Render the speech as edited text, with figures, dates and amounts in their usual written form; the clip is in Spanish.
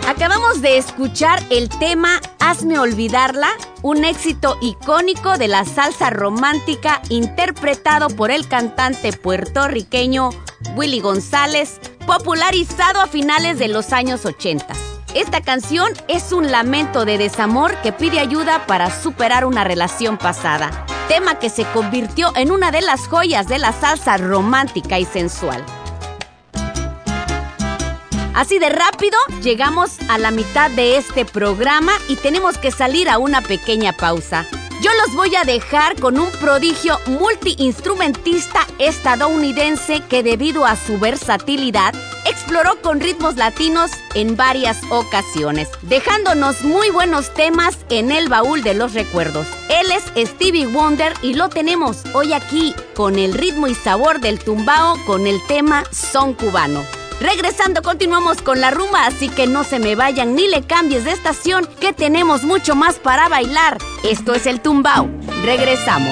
Acabamos de escuchar el tema Hazme Olvidarla, un éxito icónico de la salsa romántica interpretado por el cantante puertorriqueño Willy González, popularizado a finales de los años 80. Esta canción es un lamento de desamor que pide ayuda para superar una relación pasada, tema que se convirtió en una de las joyas de la salsa romántica y sensual. Así de rápido, llegamos a la mitad de este programa y tenemos que salir a una pequeña pausa. Yo los voy a dejar con un prodigio multiinstrumentista estadounidense que, debido a su versatilidad, exploró con ritmos latinos en varias ocasiones, dejándonos muy buenos temas en el baúl de los recuerdos. Él es Stevie Wonder y lo tenemos hoy aquí con el ritmo y sabor del tumbao con el tema Son Cubano. Regresando, continuamos con la rumba, así que no se me vayan ni le cambies de estación, que tenemos mucho más para bailar. Esto es el tumbao. Regresamos.